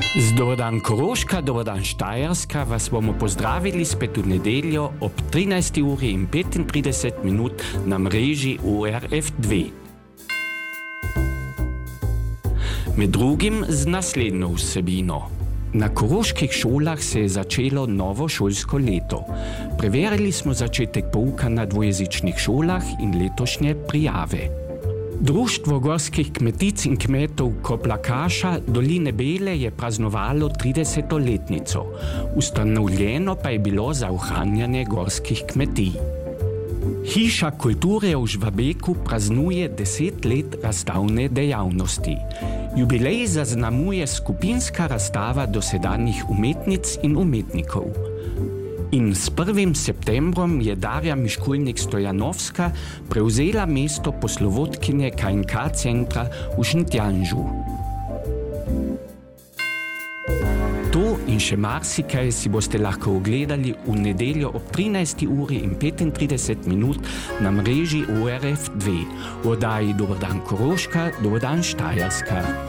Dobar dan Koroška, dobar dan Štajerska, vas bomo pozdravili spet v nedeljo ob 13:35 na mreži ORF2. Med drugim z naslednjo vsebino. Na koroških šolah se je začelo novo šolsko leto. Preverili smo začetek pouka na dvojezičnih šolah in letošnje prijave. Društvo gorskih kmetic in kmetov Koplakaša Doline Bele je praznovalo 30-letnico. Ustanovljeno pa je bilo za ohranjanje gorskih kmetij. Hiša kulture v Žvabeku praznuje 10 let razstavne dejavnosti. Jubilej zaznamuje skupinska razstava dosedanjih umetnic in umetnikov. In s 1. septembrom je Darja Miškulnik-Stojanovska prevzela mesto poslovodkinje KNK centra v Šentjanžu. To in še marsikaj si boste lahko ogledali v nedeljo ob 13:35 na mreži ORF2. V oddaji Dobar dan Koroška, dobar dan Štajerska.